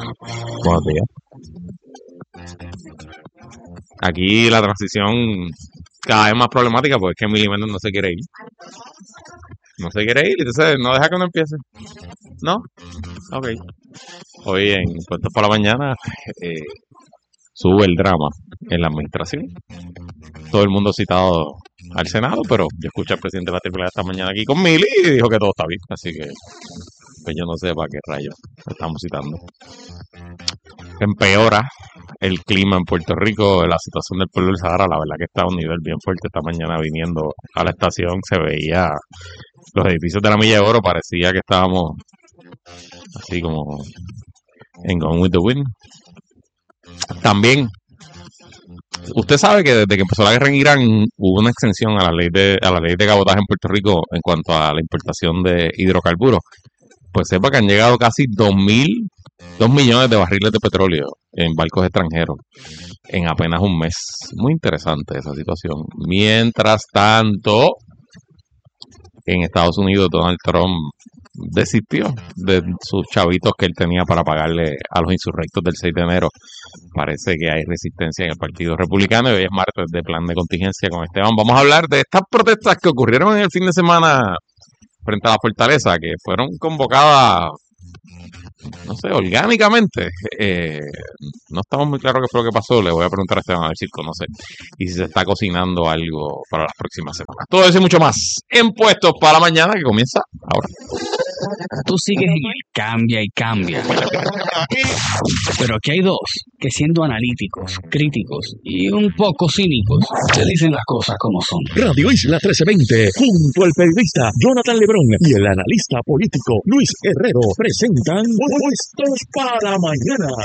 Buenos días. Aquí la transición cada vez más problemática porque es que Milly Méndez no se quiere ir. No se quiere ir, entonces no deja que uno empiece. ¿No? Ok. Hoy en Puestos por la Mañana eh, sube el drama en la administración. Todo el mundo citado al Senado, pero yo escuché al presidente de la AAA esta mañana aquí con Milly y dijo que todo está bien. Así que pues yo no sé para qué rayos estamos citando. Empeora el clima en Puerto Rico, la situación del pueblo del Sahara, la verdad que está a un nivel bien fuerte. Esta mañana viniendo a la estación se veía los edificios de la Milla de Oro, parecía que estábamos así como en Gone with the Wind. También, usted sabe que desde que empezó la guerra en Irán hubo una exención a la ley de cabotaje en Puerto Rico en cuanto a la importación de hidrocarburos. Pues sepa que han llegado casi 2 millones de barriles de petróleo en barcos extranjeros en apenas un mes. Muy interesante esa situación. Mientras tanto, en Estados Unidos Donald Trump desistió de sus chavitos que él tenía para pagarle a los insurrectos del 6 de enero. Parece que hay resistencia en el Partido Republicano y hoy es martes de plan de contingencia con Esteban. Vamos a hablar de estas protestas que ocurrieron en el fin de semana frente a la fortaleza, que fueron convocadas, no sé, orgánicamente. No estamos muy claros qué fue lo que pasó. Le voy a preguntar a Esteban a ver si conoce y si se está cocinando algo para las próximas semanas. Todo eso y mucho más en Puestos para la Mañana, que comienza ahora. Tú sigues en el cambia y cambia. Pero aquí hay dos que, siendo analíticos, críticos y un poco cínicos, te dicen las cosas como son. Radio Isla 1320, junto al periodista Jonathan Lebrón y el analista político Luis Herrero, presentan Puestos para la Mañana.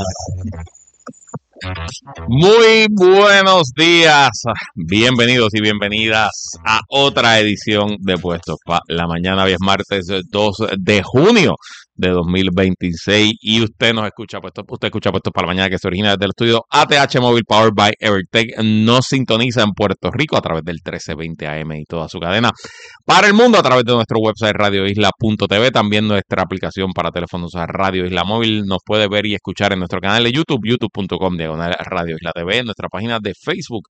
Muy buenos días, bienvenidos y bienvenidas a otra edición de Puestos para la Mañana. Hoy es martes 2 de junio de 2026 y usted escucha Puestos para la Mañana, que se origina desde el estudio ATH Móvil Powered by Evertech. Nos sintoniza en Puerto Rico a través del 1320 AM y toda su cadena para el mundo a través de nuestro website radioisla.tv, también nuestra aplicación para teléfonos a Radio Isla Móvil. Nos puede ver y escuchar en nuestro canal de YouTube, youtube.com/Radio Isla TV, en nuestra página de Facebook,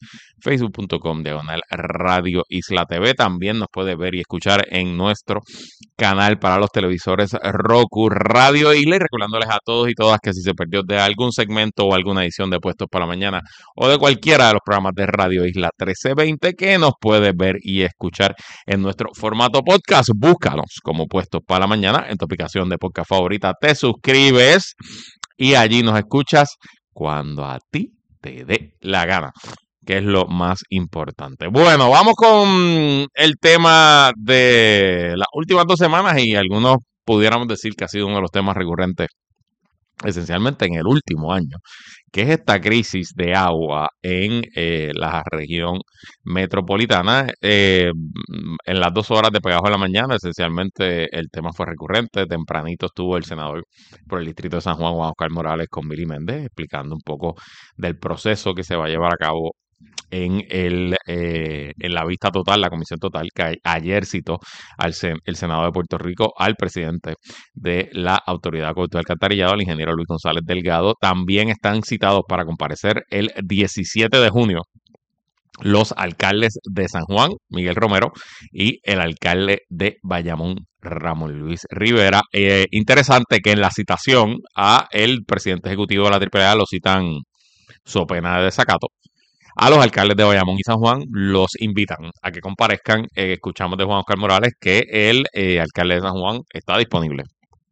facebook.com/Radio Isla TV. También nos puede ver y escuchar en nuestro canal para los televisores Roku Radio Isla, y recordándoles a todos y todas que si se perdió de algún segmento o alguna edición de Puestos para la Mañana o de cualquiera de los programas de Radio Isla 1320, que nos puede ver y escuchar en nuestro formato podcast, búscanos como Puestos para la Mañana en tu aplicación de podcast favorita, te suscribes y allí nos escuchas cuando a ti te dé la gana, que es lo más importante. Bueno, vamos con el tema de las últimas 2 semanas y algunos pudiéramos decir que ha sido uno de los temas recurrentes esencialmente en el último año, que es esta crisis de agua en la región metropolitana. En las 2 horas de Pegajo de la Mañana, esencialmente el tema fue recurrente. Tempranito estuvo el senador por el distrito de San Juan, Juan Oscar Morales, con Milly Méndez, explicando un poco del proceso que se va a llevar a cabo en la vista total, la comisión total, que ayer citó el Senado de Puerto Rico al presidente de la Autoridad de Acueductos y Alcantarillado, el ingeniero Luis González Delgado. También están citados para comparecer el 17 de junio los alcaldes de San Juan, Miguel Romero, y el alcalde de Bayamón, Ramón Luis Rivera. Interesante que en la citación a el presidente ejecutivo de la AAA lo citan so pena de desacato. A los alcaldes de Bayamón y San Juan los invitan a que comparezcan. Escuchamos de Juan Oscar Morales que el alcalde de San Juan está disponible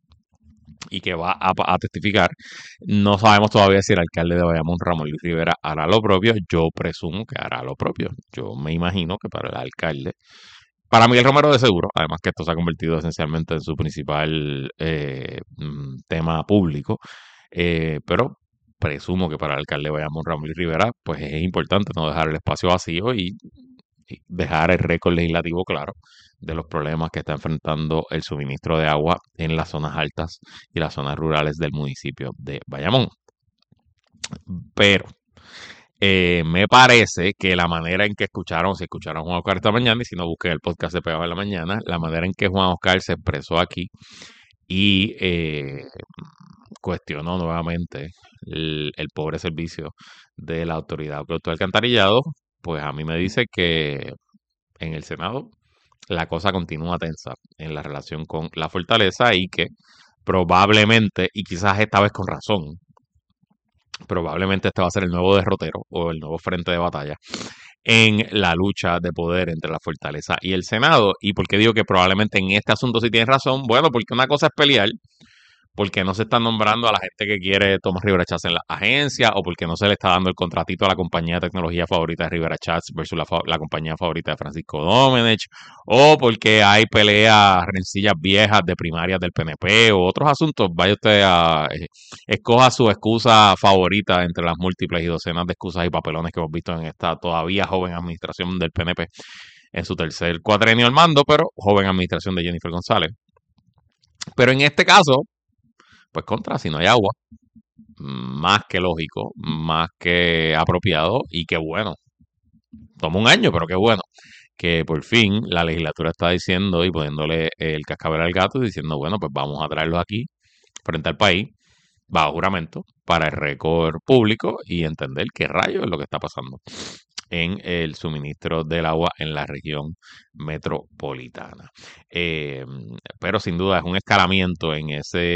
y que va a testificar. No sabemos todavía si el alcalde de Bayamón, Ramón Luis Rivera, hará lo propio. Yo presumo que hará lo propio. Yo me imagino que para el alcalde, para Miguel Romero de seguro, además que esto se ha convertido esencialmente en su principal tema público, pero presumo que para el alcalde de Bayamón, Ramón Luis Rivera, pues es importante no dejar el espacio vacío y dejar el récord legislativo claro de los problemas que está enfrentando el suministro de agua en las zonas altas y las zonas rurales del municipio de Bayamón. Pero me parece que la manera en que si escucharon a Juan Oscar esta mañana, y si no, busquen el podcast de Pegado en la Mañana, la manera en que Juan Oscar se expresó aquí y cuestionó nuevamente el pobre servicio de la Autoridad de Productos de Alcantarillado, pues a mí me dice que en el Senado la cosa continúa tensa en la relación con la fortaleza y que probablemente, y quizás esta vez con razón, probablemente este va a ser el nuevo derrotero o el nuevo frente de batalla en la lucha de poder entre la fortaleza y el Senado. ¿Y por qué digo que probablemente en este asunto sí tienes razón? Bueno, porque una cosa es pelear porque no se está nombrando a la gente que quiere Tomás Rivera Chats en la agencia, o porque no se le está dando el contratito a la compañía de tecnología favorita de Rivera Chats versus la compañía favorita de Francisco Domenech, o porque hay peleas, rencillas viejas de primarias del PNP, o otros asuntos. Vaya usted a escoja su excusa favorita entre las múltiples y docenas de excusas y papelones que hemos visto en esta todavía joven administración del PNP en su tercer cuatrenio al mando, pero joven administración de Jennifer González. Pero en este caso, pues contra, si no hay agua, más que lógico, más que apropiado y qué bueno. Toma un año, pero qué bueno que por fin la legislatura está diciendo y poniéndole el cascabel al gato y diciendo, bueno, pues vamos a traerlos aquí frente al país bajo juramento para el récord público y entender qué rayo es lo que está pasando en el suministro del agua en la región metropolitana. Eh, pero sin duda es un escalamiento en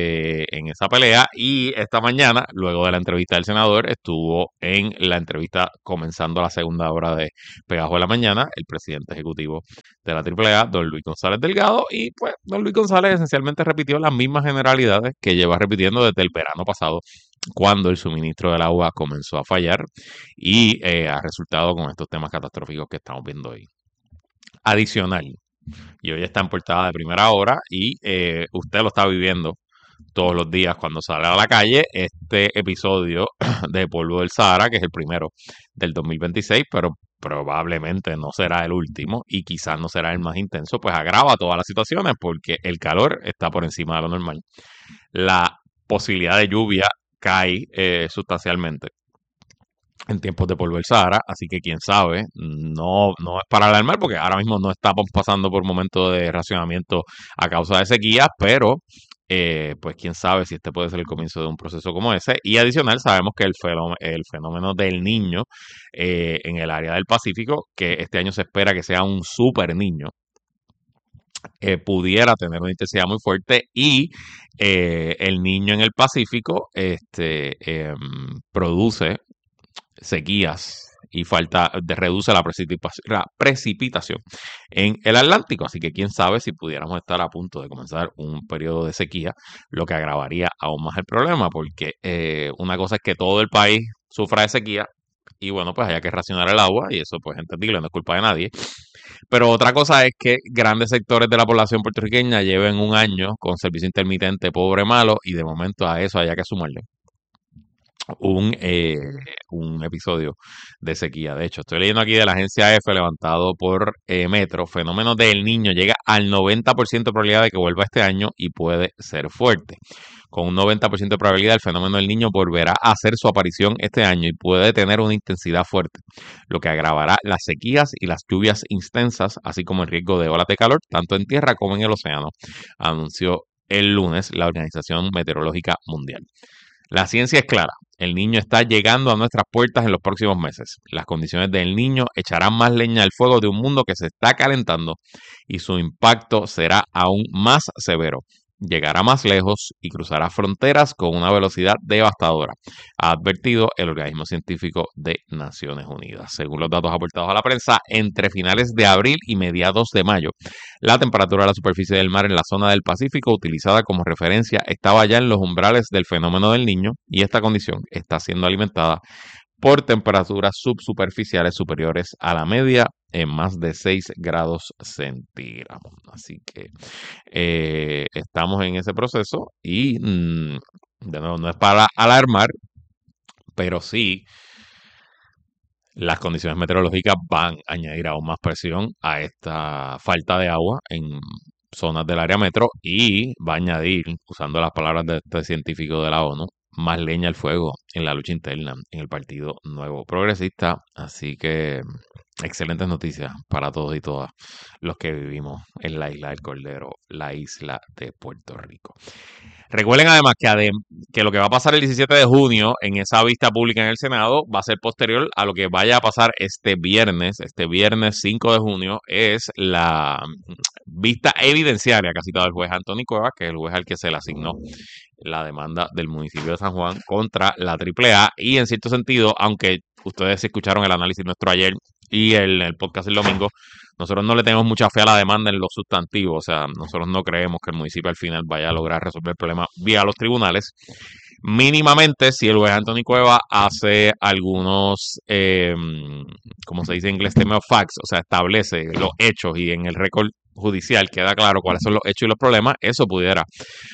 esa pelea. Y esta mañana, luego de la entrevista del senador, estuvo en la entrevista comenzando la segunda hora de Pegajo de la Mañana, el presidente ejecutivo de la AAA, don Luis González Delgado, y pues don Luis González esencialmente repitió las mismas generalidades que lleva repitiendo desde el verano pasado, cuando el suministro del agua comenzó a fallar y ha resultado con estos temas catastróficos que estamos viendo hoy. Adicional, y hoy está en portada de primera hora y usted lo está viviendo todos los días cuando sale a la calle, este episodio de Polvo del Sahara, que es el primero del 2026, pero probablemente no será el último y quizás no será el más intenso, pues agrava todas las situaciones porque el calor está por encima de lo normal. La posibilidad de lluvia cae sustancialmente en tiempos de polvo del Sahara, así que quién sabe, no es para alarmar porque ahora mismo no estamos pasando por momentos de racionamiento a causa de sequías, pero pues quién sabe si este puede ser el comienzo de un proceso como ese. Y adicional, sabemos que el fenómeno del Niño en el área del Pacífico, que este año se espera que sea un super niño, pudiera tener una intensidad muy fuerte y el Niño en el Pacífico produce sequías y reduce la precipitación en el Atlántico. Así que quién sabe si pudiéramos estar a punto de comenzar un periodo de sequía, lo que agravaría aún más el problema, porque una cosa es que todo el país sufra de sequía y bueno, pues haya que racionar el agua y eso pues entendible, no es culpa de nadie. Pero otra cosa es que grandes sectores de la población puertorriqueña lleven un año con servicio intermitente pobre malo y de momento a eso haya que sumarle un episodio de sequía. De hecho, estoy leyendo aquí de la agencia F levantado por Metro, fenómeno del Niño llega al 90% de probabilidad de que vuelva este año y puede ser fuerte. Con un 90% de probabilidad, el fenómeno del Niño volverá a hacer su aparición este año y puede tener una intensidad fuerte, lo que agravará las sequías y las lluvias intensas, así como el riesgo de olas de calor, tanto en tierra como en el océano, anunció el lunes la Organización Meteorológica Mundial. La ciencia es clara, el Niño está llegando a nuestras puertas en los próximos meses. Las condiciones del Niño echarán más leña al fuego de un mundo que se está calentando y su impacto será aún más severo. Llegará más lejos y cruzará fronteras con una velocidad devastadora, ha advertido el organismo científico de Naciones Unidas. Según los datos aportados a la prensa, entre finales de abril y mediados de mayo, la temperatura de la superficie del mar en la zona del Pacífico, utilizada como referencia, estaba ya en los umbrales del fenómeno del Niño y esta condición está siendo alimentada por temperaturas subsuperficiales superiores a la media en más de 6 grados centígrados. Así que estamos en ese proceso y de nuevo no es para alarmar, pero sí las condiciones meteorológicas van a añadir aún más presión a esta falta de agua en zonas del área metro y va a añadir, usando las palabras de este científico de la ONU, más leña al fuego en la lucha interna en el Partido Nuevo Progresista. Así que excelentes noticias para todos y todas los que vivimos en la isla del Cordero, la isla de Puerto Rico. Recuerden además que lo que va a pasar el 17 de junio en esa vista pública en el Senado va a ser posterior a lo que vaya a pasar este viernes 5 de junio, es la vista evidenciaria que ha citado el juez Anthony Cuevas, que es el juez al que se le asignó la demanda del municipio de San Juan contra la AAA, y en cierto sentido, aunque ustedes escucharon el análisis nuestro ayer y el podcast el domingo, nosotros no le tenemos mucha fe a la demanda en lo sustantivo, o sea, nosotros no creemos que el municipio al final vaya a lograr resolver el problema vía los tribunales. Mínimamente, si el juez Anthony Cueva hace algunos, como se dice en inglés, statement of facts, o sea, establece los hechos y en el récord judicial queda claro cuáles son los hechos y los problemas, eso pudiera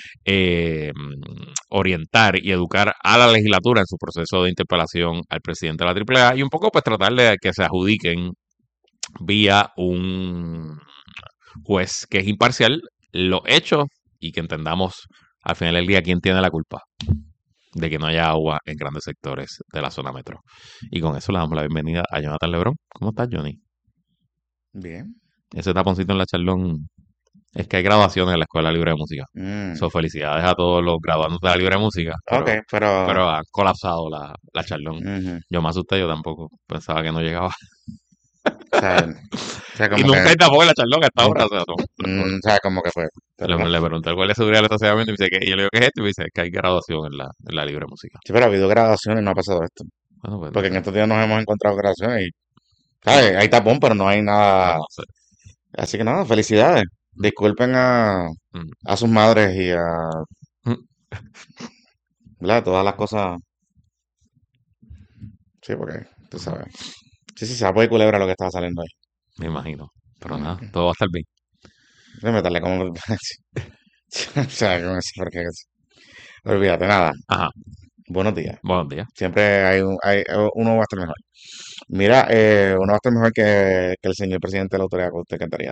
orientar y educar a la legislatura en su proceso de interpelación al presidente de la AAA y un poco pues tratar de que se adjudiquen vía un juez que es imparcial los hechos y que entendamos al final del día quién tiene la culpa de que no haya agua en grandes sectores de la zona metro. Y con eso le damos la bienvenida a Jonathan Lebrón. ¿Cómo estás, Johnny? Bien. Ese taponcito en la Charlón es que hay graduaciones en la Escuela Libre de Música. So, felicidades a todos los graduandos de la Libre de Música. Ok, Pero han colapsado la Charlón. ujú. Yo me asusté, yo tampoco. Pensaba que no llegaba. O sea, Y como nunca que, hay tapón en la Charlón hasta ahora. nunca, O sea, no. o sea, como que fue. Pero no. Le pregunté al guardia de seguridad del estacionamiento y me dice que, y yo le digo, ¿qué es esto? Y me dice que hay graduación en la Libre de Música. Sí, pero ha habido graduaciones y no ha pasado esto. Bueno, pues no Porque en sé. estos días nos hemos encontrado graduaciones y, No, ¿sabes? Hay tapón, pero no hay no, nada. no sé. Así que nada, felicidades. Disculpen Mm. a sus madres y a, Mm. ¿verdad? Todas las cosas. Sí, porque, tú sabes. Sí, sí, sapo de culebra lo que estaba saliendo ahí. Me imagino. Pero nada, Ujú. todo va a estar bien. Déjame meterle como. O sea, como así, porque. Olvídate, nada. Ajá. Buenos días. Buenos días. Siempre uno va a estar mejor. Mira, uno va a estar mejor que el señor presidente de la autoridad que usted cantaría.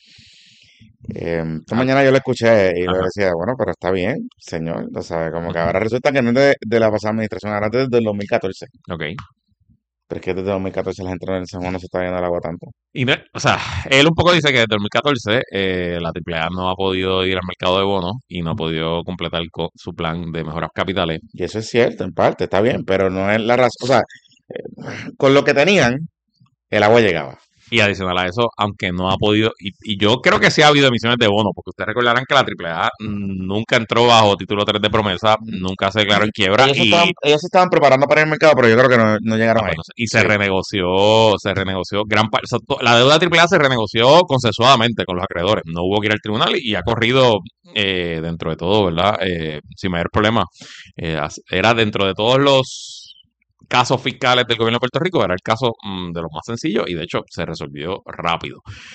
Esta Ah, mañana yo lo escuché y le ajá. decía, bueno, pero está bien, señor. O sea, como que ahora resulta que no es de la pasada administración, ahora es desde el 2014. Ok. Pero es que desde el 2014 la gente en San Juan no se está yendo al agua tanto. Y, o sea, él un poco dice que desde 2014 la AAA no ha podido ir al mercado de bonos y no ha podido completar su plan de mejoras capitales. Y eso es cierto, en parte, está bien, pero no es la razón. O sea, con lo que tenían, el agua llegaba. Y adicional a eso, aunque no ha podido, y yo creo que sí ha habido emisiones de bonos, porque ustedes recordarán que la AAA nunca entró bajo título 3 de promesa, nunca se declaró en quiebra Ellos se estaban preparando para el mercado, pero yo creo que no llegaron ahí. y Sí. se renegoció gran parte, la deuda AAA se renegoció consensuadamente con los acreedores, no hubo que ir al tribunal y ha corrido dentro de todo, ¿verdad? Sin mayor problema. Era dentro de todos los casos fiscales del gobierno de Puerto Rico, era el caso de los más sencillos y de hecho se resolvió rápido.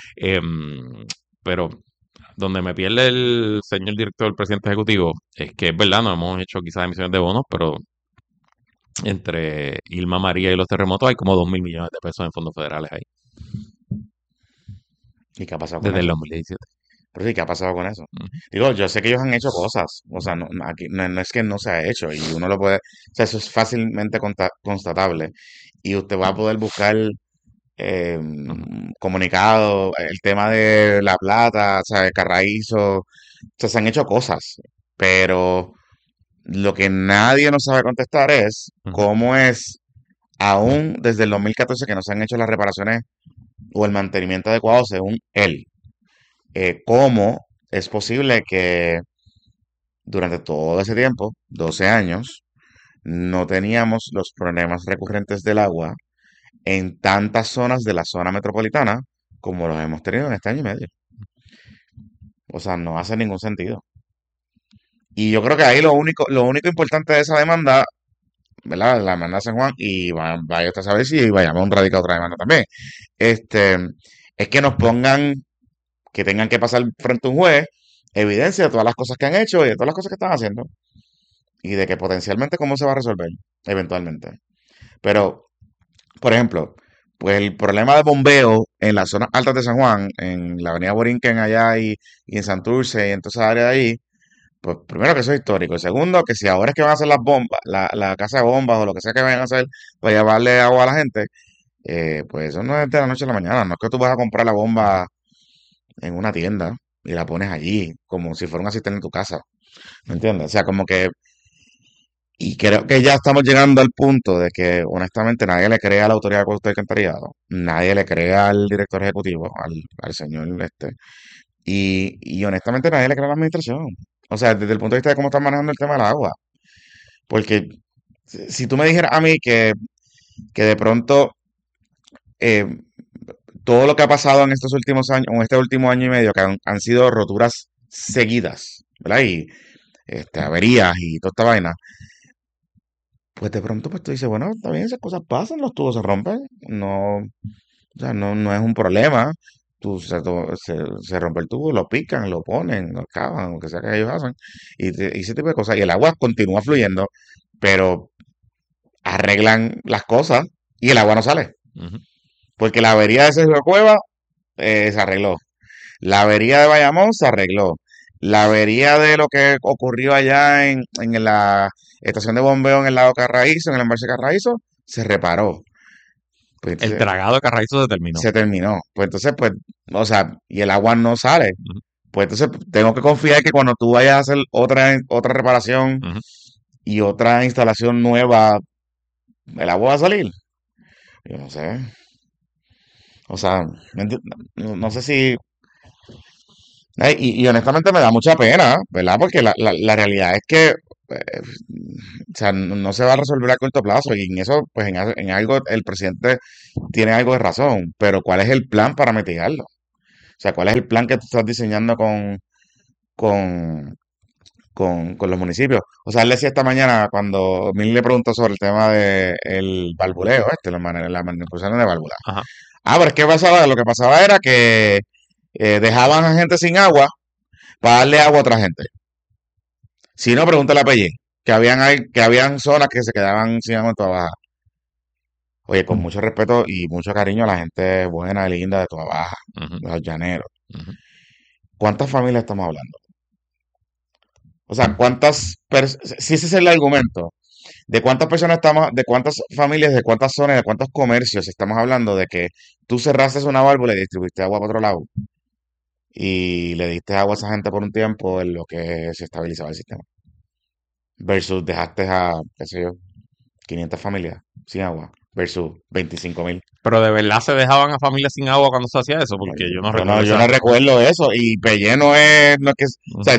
Pero donde me pierde el señor director, el presidente ejecutivo, es que es verdad, no hemos hecho quizás emisiones de bonos, pero entre Irma María y los terremotos hay como 2.000 millones de pesos en fondos federales ahí, ¿Y qué ha pasado con desde el eso? 2017. Pero sí, ¿qué ha pasado con eso? Ujú. Digo, yo sé que ellos han hecho cosas, o sea, aquí, no es que no se ha hecho y uno lo puede, o sea, eso es fácilmente constatable y usted va a poder buscar Ujú. comunicado, el tema de La Plata, o sea, Carraízo, o sea, se han hecho cosas, pero lo que nadie nos sabe contestar es Ujú. cómo es, aún desde el 2014 que no se han hecho las reparaciones o el mantenimiento adecuado según él, cómo es posible que durante todo ese tiempo, 12 años, no teníamos los problemas recurrentes del agua en tantas zonas de la zona metropolitana como los hemos tenido en este año y medio. O sea, no hace ningún sentido. Y yo creo que ahí lo único importante de esa demanda, ¿verdad? La demanda de San Juan, y vaya usted a saber si vayamos a un radical otra demanda también, este, es que nos pongan, que tengan que pasar frente a un juez, evidencia de todas las cosas que han hecho y de todas las cosas que están haciendo, y de que potencialmente cómo se va a resolver, eventualmente. Pero, por ejemplo, pues el problema de bombeo en las zonas altas de San Juan, en la avenida Borinquen allá y en Santurce y en toda esa área de ahí, pues primero que eso es histórico. Y segundo, que si ahora es que van a hacer las bombas, la casa de bombas o lo que sea que vayan a hacer para llevarle agua a la gente, pues eso no es de la noche a la mañana. No es que tú vas a comprar la bomba en una tienda y la pones allí, como si fuera un asistente en tu casa. ¿Me entiendes? O sea, como que, y creo que ya estamos llegando al punto de que honestamente nadie le cree a la autoridad de Acueductos y Alcantarillado, nadie le cree al director ejecutivo, al señor y honestamente nadie le cree a la administración. O sea, desde el punto de vista de cómo están manejando el tema del agua. Porque si tú me dijeras a mí que de pronto eh, todo lo que ha pasado en estos últimos años, en este último año y medio, que han sido roturas seguidas, ¿verdad? Y averías y toda esta vaina, pues de pronto pues tú dices, bueno, está bien, esas cosas pasan, los tubos se rompen, no, o sea, no es un problema. Se rompe el tubo, lo pican, lo ponen, lo cavan, lo que sea que ellos hacen, y ese tipo de cosas. Y el agua continúa fluyendo, pero arreglan las cosas y el agua no sale. Ujú. Porque la avería de Sergio Cueva se arregló. La avería de Bayamón se arregló. La avería de lo que ocurrió allá en la estación de bombeo en el lado Carraízo, en el embalse Carraízo, se reparó. Pues El entonces, dragado de Carraízo se terminó. se terminó. Pues entonces, pues, o sea, y el agua no sale. Ujú, Pues entonces tengo que confiar que cuando tú vayas a hacer otra reparación ujú. y otra instalación nueva, el agua va a salir. Yo no sé. O sea, no sé si. Y honestamente me da mucha pena, ¿verdad? Porque la realidad es que, o sea, no se va a resolver a corto plazo y en eso, pues en algo el presidente tiene algo de razón, pero ¿cuál es el plan para mitigarlo? O sea, ¿cuál es el plan que tú estás diseñando con, con los municipios? O sea, él decía esta mañana cuando Mil le preguntó sobre el tema del valvuleo, la manipulación de válvulas. Ajá. Ah, pero es que pasaba, lo que pasaba era que dejaban a gente sin agua para darle agua a otra gente. Si no, pregúntale a Pellín, que habían zonas que se quedaban sin agua en toda baja. Oye, con mucho respeto y mucho cariño a la gente buena y linda de toda baja, Ujú, los llaneros. ujú. ¿Cuántas familias estamos hablando? O sea, si ese es el argumento, de cuántas personas estamos, de cuántas familias, de cuántas zonas, de cuántos comercios estamos hablando de que tú cerraste una válvula y distribuiste agua para otro lado y le diste agua a esa gente por un tiempo en lo que se estabilizaba el sistema. Versus dejaste a, qué sé yo, 500 familias sin agua. Versus 25.000. Pero de verdad se dejaban a familias sin agua cuando se hacía eso, porque yo no recuerdo Yo no recuerdo eso. Y Pellé no es que. O Ujú, sea,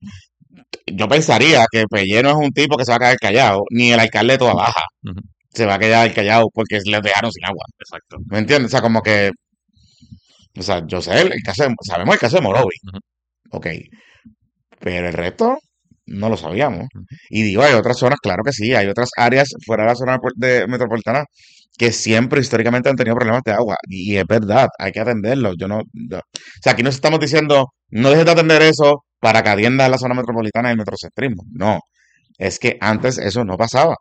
yo pensaría que Pellé no es un tipo que se va a quedar callado, ni el alcalde de Toda Baja ujú. se va a quedar callado porque les dejaron sin agua. Exacto. ¿Me entiendes? O sea, como que. O sea, yo sé sabemos el caso de Morovi. Ujú, Ok. Pero el resto no lo sabíamos. ujú. Y digo, hay otras zonas, claro que sí, hay otras áreas fuera de la zona metropolitana que siempre históricamente han tenido problemas de agua. Y es verdad, hay que atenderlos. O sea, aquí nos estamos diciendo, no dejes de atender eso para que atienda la zona metropolitana y el metrocentrismo. No, es que antes eso no pasaba.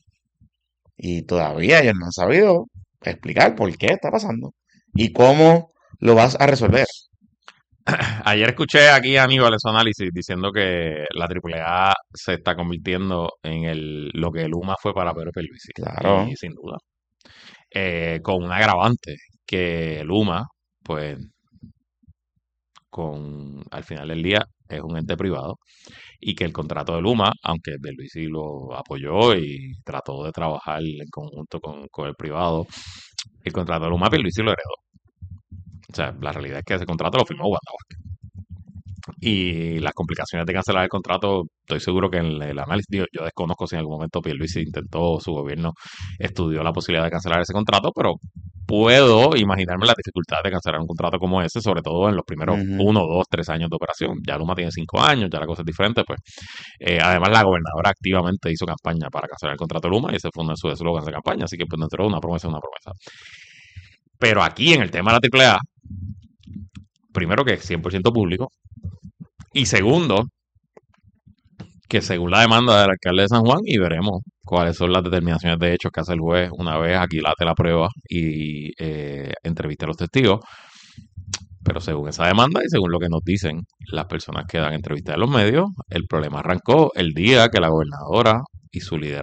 Y todavía ellos no han sabido explicar por qué está pasando y cómo lo vas a resolver. Ayer escuché aquí a Aníbal en su análisis diciendo que la AAA se está convirtiendo en lo que el UMA fue para Pedro Pierluisi. Claro. Y sin duda. Con un agravante, que el UMA, pues, al final del día, es un ente privado y que el contrato de Luma, aunque Pierluisi lo apoyó y trató de trabajar en conjunto con el privado, el contrato de Luma Pierluisi lo heredó. O sea, la realidad es que ese contrato lo firmó Wanda Vázquez. Y las complicaciones de cancelar el contrato, estoy seguro que en el análisis, yo desconozco si en algún momento Pierluisi intentó, su gobierno estudió la posibilidad de cancelar ese contrato, pero puedo imaginarme las dificultades de cancelar un contrato como ese, sobre todo en los primeros Ujú, 1, 2, 3 años de operación. Ya Luma tiene 5 años, ya la cosa es diferente, pues. Además, la gobernadora activamente hizo campaña para cancelar el contrato de Luma y ese fue uno de sus eslogans de campaña, así que pues dentro de una promesa es una promesa. Pero aquí en el tema de la AAA, primero que es 100% público y segundo, que según la demanda del alcalde de San Juan y veremos cuáles son las determinaciones de hechos que hace el juez una vez aquilate la prueba y entreviste a los testigos. Pero según esa demanda y según lo que nos dicen las personas que dan entrevistas en los medios, el problema arrancó el día que la gobernadora y su liderato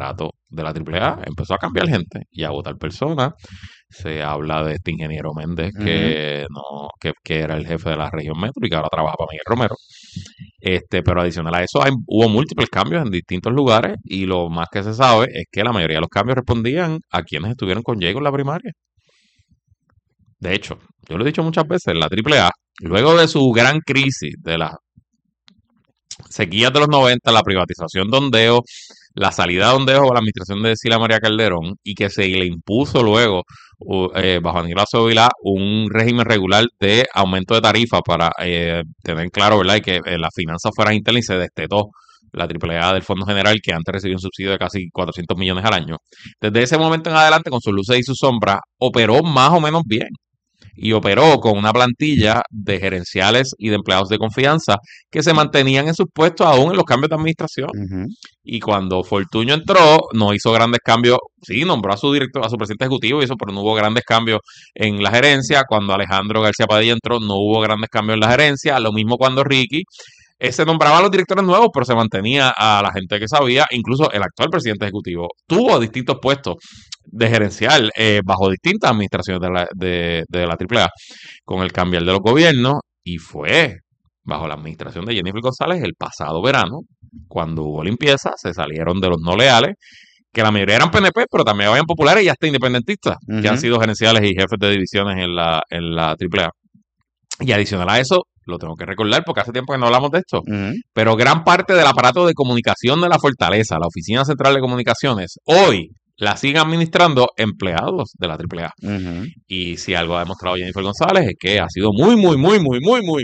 de la AAA empezó a cambiar gente y a votar personas. Se habla de este ingeniero Méndez que no que era el jefe de la región metro y que ahora trabaja para Miguel Romero. Pero adicional a eso hubo múltiples cambios en distintos lugares y lo más que se sabe es que la mayoría de los cambios respondían a quienes estuvieron con Diego en la primaria. De hecho, yo lo he dicho muchas veces, la AAA, luego de su gran crisis de las sequías de los 90, la privatización de Ondeo, la salida de Ondeo bajo la administración de Sila María Calderón y que se le impuso luego bajo Aníbal Acevedo Vilá un régimen regular de aumento de tarifa para tener claro, ¿verdad? Y que las finanzas fueran internas y se destetó la AAA del Fondo General que antes recibía un subsidio de casi 400 millones al año. Desde ese momento en adelante, con sus luces y sus sombras, operó más o menos bien. Y operó con una plantilla de gerenciales y de empleados de confianza que se mantenían en sus puestos aún en los cambios de administración. Y cuando Fortuño entró, no hizo grandes cambios. Sí, nombró a su director, a su presidente ejecutivo y eso, pero no hubo grandes cambios en la gerencia. Cuando Alejandro García Padilla entró, no hubo grandes cambios en la gerencia. Lo mismo cuando Ricky se nombraba a los directores nuevos, pero se mantenía a la gente que sabía. Incluso el actual presidente ejecutivo tuvo distintos puestos de gerencial bajo distintas administraciones de la AAA con el cambiar de los gobiernos y fue bajo la administración de Jennifer González el pasado verano cuando hubo limpieza, se salieron de los no leales que la mayoría eran PNP pero también habían populares y hasta independentistas que han sido gerenciales y jefes de divisiones en la AAA. Y adicional a eso, lo tengo que recordar porque hace tiempo que no hablamos de esto, pero gran parte del aparato de comunicación de la Fortaleza, la Oficina Central de Comunicaciones, hoy la siguen administrando empleados de la AAA. Y si algo ha demostrado Jennifer González es que ha sido muy